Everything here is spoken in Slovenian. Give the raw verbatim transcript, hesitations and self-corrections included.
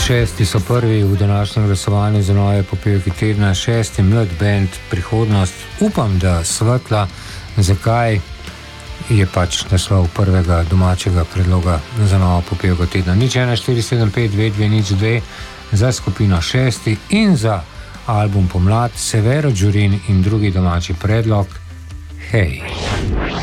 Šesti so prvi v današnjem glasovanju za nove popevke tedna, šesti mlad band Prihodnost. Upam, da svetla. Zakaj? Je pač naslov prvega domačega predloga za novo popevko tedna. Nič ena štiri sedem pet dve dve nič dve za skupino šesti in za album Pomlad, Severo Đurin in drugi domači predlog Hej.